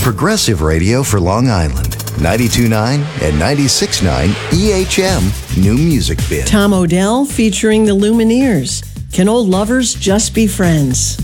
Progressive radio for Long Island. 92.9 and 96.9 EHM New Music Bin. Tom Odell featuring the Lumineers. Can old lovers just be friends?